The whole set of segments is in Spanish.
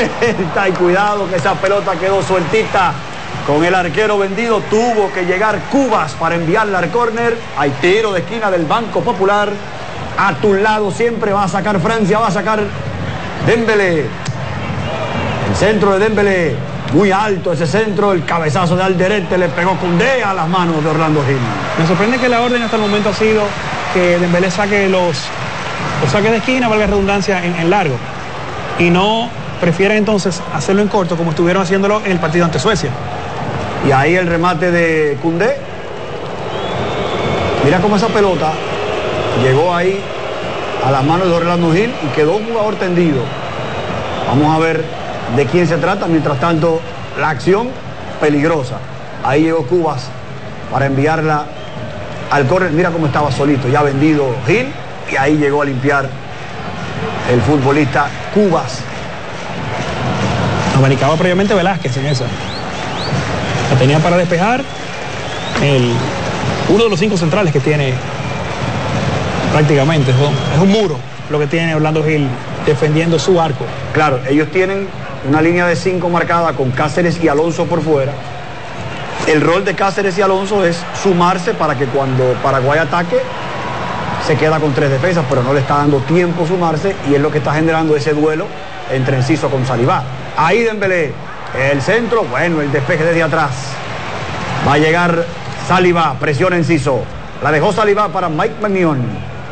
vuelta y cuidado que esa pelota quedó sueltita. Con el arquero vendido tuvo que llegar Cubas para enviarla al córner. Hay tiro de esquina del Banco Popular. A tu lado siempre va a sacar Francia, va a sacar Dembélé. El centro de Dembélé, muy alto ese centro, el cabezazo de Alderete le pegó Koundé a las manos de Orlando Gil. Me sorprende que la orden hasta el momento ha sido que Dembélé saque los saques de esquina, valga la redundancia, en largo. Y no prefieren entonces hacerlo en corto como estuvieron haciéndolo en el partido ante Suecia. Y ahí el remate de Koundé. Mira cómo esa pelota llegó ahí a las manos de Orlando Gil y quedó un jugador tendido. Vamos a ver de quién se trata. Mientras tanto, la acción peligrosa. Ahí llegó Cubas para enviarla al córner. Mira cómo estaba solito, ya vendido Gil. Y ahí llegó a limpiar el futbolista Cubas. Abanicaba previamente Velázquez en esa. La tenía para despejar uno de los 5 centrales que tiene prácticamente. Es un muro lo que tiene Orlando Gil defendiendo su arco. Claro, ellos tienen una línea de 5 marcada con Cáceres y Alonso por fuera. El rol de Cáceres y Alonso es sumarse para que cuando Paraguay ataque se queda con 3 defensas, pero no le está dando tiempo sumarse y es lo que está generando ese duelo entre Enciso con Salivá. Ahí Dembélé, el centro, bueno, el despeje desde atrás. Va a llegar Salivá, presiona Enciso. La dejó Salivá para Mike Maignan.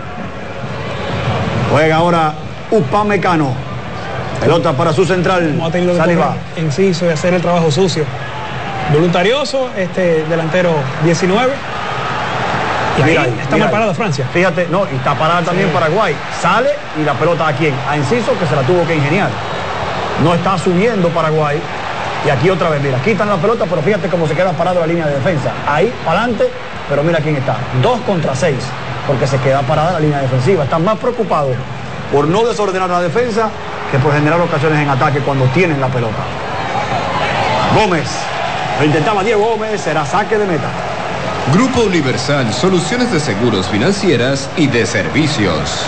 Juega ahora Upamecano. Pelota para su central. Como ha tenido que Salivá. Enciso y hacer el trabajo sucio. Voluntarioso, este delantero 19. Y mira ahí está mal parado Francia. Fíjate, no, y está parada también Paraguay. Sale y la pelota ¿a quién? A Enciso, que se la tuvo que ingeniar. No está subiendo Paraguay. Y aquí otra vez, mira, quitan la pelota, pero fíjate cómo se queda parado la línea de defensa. Ahí, para adelante, pero mira quién está. 2 contra 6, porque se queda parada la línea defensiva. Están más preocupados por no desordenar la defensa que por generar ocasiones en ataque cuando tienen la pelota. Gómez, lo intentaba Diego Gómez, será saque de meta. Grupo Universal, soluciones de seguros financieras y de servicios.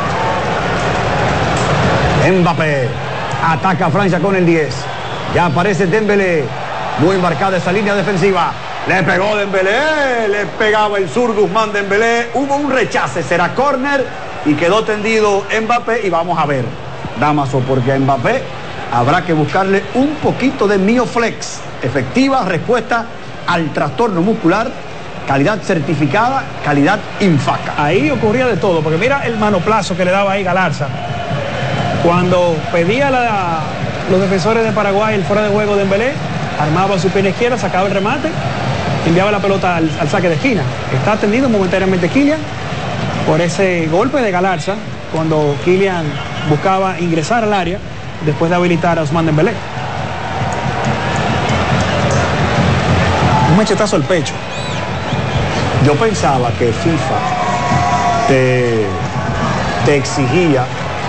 Mbappé ataca a Francia con el 10. Ya aparece Dembélé, muy marcada esa línea defensiva. Le pegó Dembélé, le pegaba el zurdo Ousmane Dembélé. Hubo un rechace, será córner y quedó tendido Mbappé. Y vamos a ver, Damaso, porque a Mbappé habrá que buscarle un poquito de Mioflex. Efectiva respuesta al trastorno muscular, calidad certificada, calidad Infaca. Ahí ocurría de todo, porque mira el manoplazo que le daba ahí Galarza. Cuando pedía los defensores de Paraguay el fuera de juego de Dembélé, armaba su pierna izquierda, sacaba el remate, enviaba la pelota al saque de esquina. Está atendido momentáneamente Kylian por ese golpe de Galarza, cuando Kylian buscaba ingresar al área después de habilitar a Ousmane Dembélé. Un machetazo al pecho. Yo pensaba que FIFA te exigía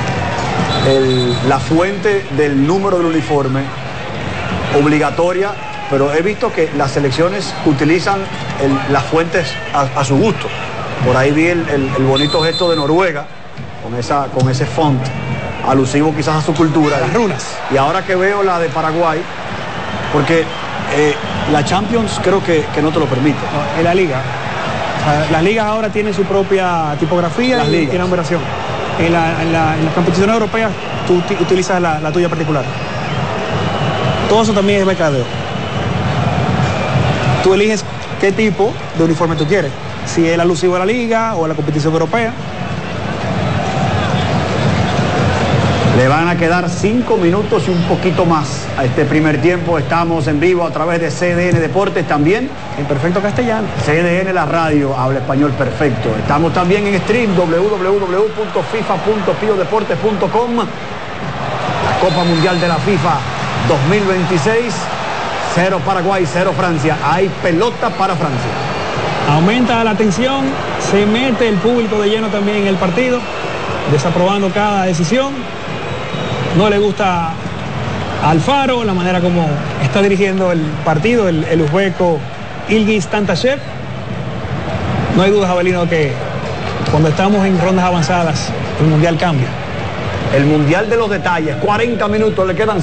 la fuente del número del uniforme obligatoria, pero he visto que las selecciones utilizan las fuentes a su gusto. Por ahí vi el bonito gesto de Noruega con ese font alusivo quizás a su cultura. Las runas. Y ahora que veo la de Paraguay, porque la Champions creo que no te lo permite. No, en la liga. Las ligas ahora tienen su propia tipografía y numeración. En las competiciones europeas tú utilizas la tuya particular. Todo eso también es mercadeo. Tú eliges qué tipo de uniforme tú quieres. Si es el alusivo a la liga o a la competición europea. Le van a quedar 5 minutos y un poquito más a este primer tiempo. Estamos en vivo a través de CDN Deportes también. En perfecto castellano. CDN, la radio, habla español perfecto. Estamos también en stream, www.fifa.piodeportes.com. La Copa Mundial de la FIFA 2026. 0 Paraguay, 0 Francia. Hay pelota para Francia. Aumenta la tensión, se mete el público de lleno también en el partido, desaprobando cada decisión. No le gusta a Alfaro la manera como está dirigiendo el partido, el uzbeco Ilgiz Tantashev. No hay dudas, Abelino, que cuando estamos en rondas avanzadas, el mundial cambia. El mundial de los detalles, 40 minutos, le quedan